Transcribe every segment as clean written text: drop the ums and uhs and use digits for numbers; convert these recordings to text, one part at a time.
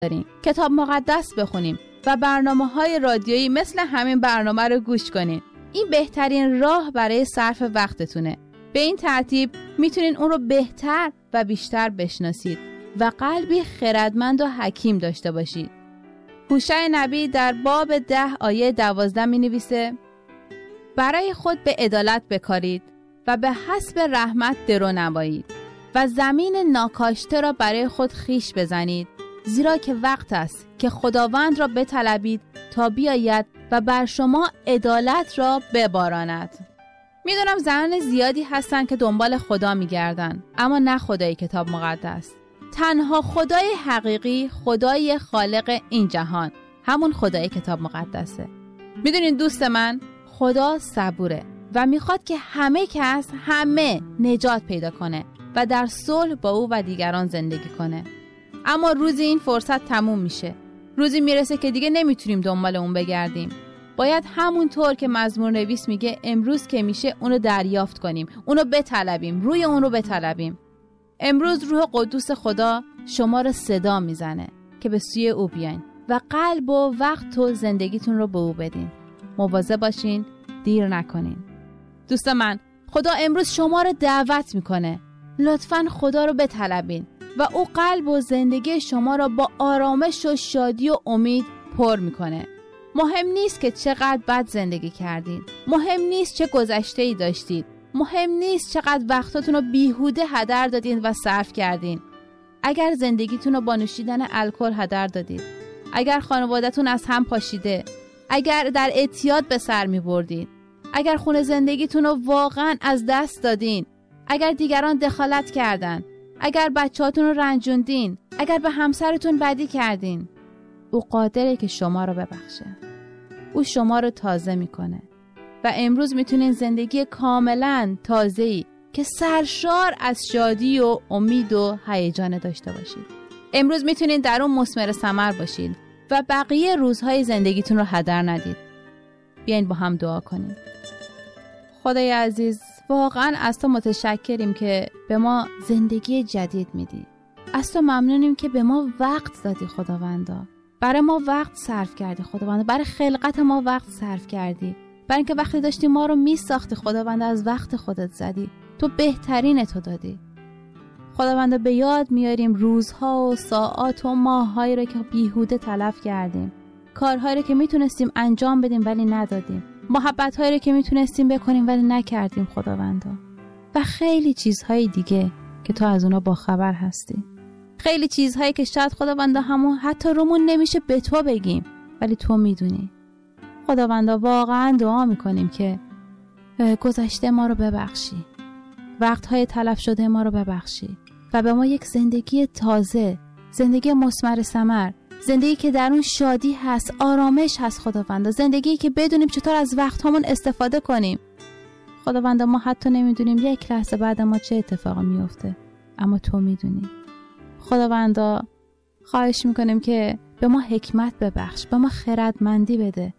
داریم، کتاب مقدس بخونیم و برنامه‌های رادیویی مثل همین برنامه رو گوش کنین. این بهترین راه برای صرف وقتتونه. به این ترتیب میتونین اون رو بهتر و بیشتر بشناسید و قلبی خردمند و حکیم داشته باشید. هوشع نبی در باب 10 آیه 12 می نویسه: برای خود به عدالت بکارید و به حسب رحمت درو نمایید و زمین ناکاشته را برای خود خیش بزنید، زیرا که وقت است که خداوند را بطلبید تا بیاید و بر شما عدالت را بباراند. میدونم زنان زیادی هستن که دنبال خدا میگردن، اما نه خدای کتاب مقدس. تنها خدای حقیقی، خدای خالق این جهان، همون خدای کتاب مقدسه. میدونین دوست من، خدا صبوره و میخواد که همه کس نجات پیدا کنه و در صلح با او و دیگران زندگی کنه. اما روزی این فرصت تموم میشه. روزی میرسه که دیگه نمیتونیم دنبال اون بگردیم. باید همونطور که مزمور نویس میگه امروز که میشه اونو دریافت کنیم، اونو بطلبیم، روی اونو بطلبیم. امروز روح قدوس خدا شما رو صدا میزنه که به سوی او بیاین و قلب و وقت و زندگیتون رو به او بدین. مواظب باشین، دیر نکنین. دوست من، خدا امروز شما رو دعوت میکنه. لطفاً خدا رو بطلبین و او قلب و زندگی شما را با آرامش و شادی و امید پر میکنه. مهم نیست که چقدر بد زندگی کردین، مهم نیست چه گذشته‌ای داشتید، مهم نیست چقدر وقتاتون رو بیهوده هدر دادین و صرف کردین. اگر زندگیتون رو با نوشیدن الکل هدر دادید، اگر خانواده‌تون از هم پاشیده، اگر در اعتیاد به سر می‌بردین، اگر خونه زندگیتون رو واقعاً از دست دادین، اگر دیگران دخالت کردن، اگر بچه‌هاتون رو رنجوندین، اگر به همسرتون بدی کردین، او قادره که شما رو ببخشه. او شما رو تازه میکنه و امروز میتونین زندگی کاملا تازه‌ای که سرشار از شادی و امید و هیجان داشته باشید. امروز میتونین در اون مثمر ثمر باشید و بقیه روزهای زندگیتون رو هدر ندید. بیاین با هم دعا کنیم. خدای عزیز، واقعا از تو متشکریم که به ما زندگی جدید میدی. از تو ممنونیم که به ما وقت دادی خداوندا. برای ما وقت صرف کردی خداوند، برای خلقت ما وقت صرف کردی، برای اینکه وقتی داشتی ما رو میساختی خداوند از وقت خودت زدی، تو بهترین تو دادی خداوند. به یاد میاریم روزها و ساعات و ماهایی رو که بیهوده تلف کردیم، کارهایی رو که میتونستیم انجام بدیم ولی ندادیم، محبتهایی رو که میتونستیم بکنیم ولی نکردیم خداوندا، و خیلی چیزهای دیگه که تو از اونا با خبر هستی. خیلی چیزهایی که شاید خداوندا همون حتی رومون نمیشه به تو بگیم ولی تو میدونی. خداوندا واقعا دعا میکنیم که گذشته ما رو ببخشی، وقتهای تلف شده ما رو ببخشی و به ما یک زندگی تازه، زندگی مثمر ثمر، زندگی که در اون شادی هست، آرامش هست خداوندا، زندگی که بدونیم چطور از وقتامون استفاده کنیم. خداوندا ما حتی نمیدونیم یک لحظه بعد ما چه اتفاقی میفته، اما تو میدونی. خداوندا خواهش میکنیم که به ما حکمت ببخش، به ما خردمندی بده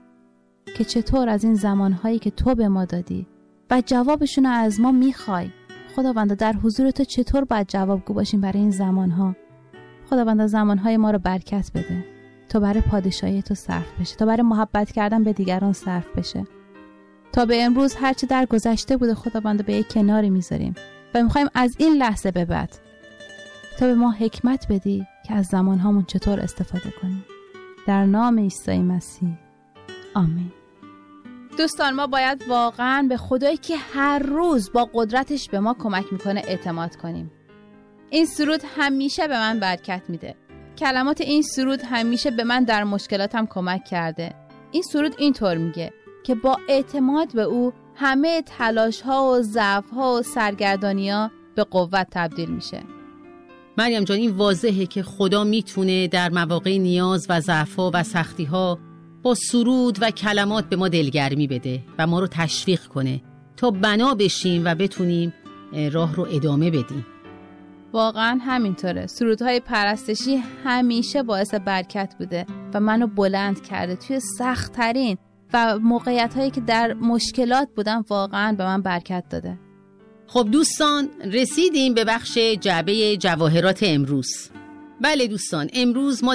که چطور از این زمانهایی که تو به ما دادی و جوابشون رو از ما میخوای خداوندا، در حضور تو چطور باید جوابگو باشیم برای این زمانها. خداوندا زمانهای ما رو برکت بده تا برای پادشاهی تو صرف بشه، تا برای محبت کردن به دیگران صرف بشه. تا به امروز هرچی در گذشته بوده خداوندا به یک کناری میذاریم و میخوایم از این لحظه به بعد تا به ما حکمت بدی که از زمانهامون چطور استفاده کنیم. در نام عیسی مسیح، آمین. دوستان، ما باید واقعاً به خدایی که هر روز با قدرتش به ما کمک میکنه اعتماد کنیم. این سرود همیشه به من برکت میده. کلمات این سرود همیشه به من در مشکلاتم کمک کرده. این سرود اینطور میگه که با اعتماد به او همه تلاش‌ها و ضعف‌ها و سرگردانی‌ها به قوت تبدیل میشه. مریم جان، این واضحه که خدا میتونه در مواقع نیاز و ضعف‌ها و سختی‌ها با سرود و کلمات به ما دلگرمی بده و ما رو تشویق کنه تا بنا بشیم و بتونیم راه رو ادامه بدیم. واقعا همینطوره. سرودهای پرستشی همیشه باعث برکت بوده و منو بلند کرده توی سخت‌ترین و موقعیت‌هایی که در مشکلات بودم، واقعا به من برکت داده. خب دوستان، رسیدیم به بخش جعبه جواهرات امروز. بله دوستان، امروز ما